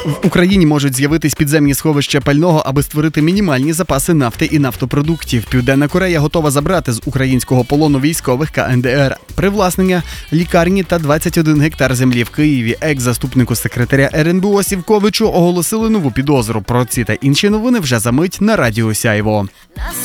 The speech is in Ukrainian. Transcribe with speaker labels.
Speaker 1: В Україні можуть з'явитись підземні сховища пального, аби створити мінімальні запаси нафти і нафтопродуктів. Південна Корея готова забрати з українського полону військових КНДР. Привласнення лікарні та 21 гектар землі в Києві. Екс-заступнику секретаря РНБО Сівковичу оголосили нову підозру. Про ці та інші новини вже за мить на Радіо Сяйво.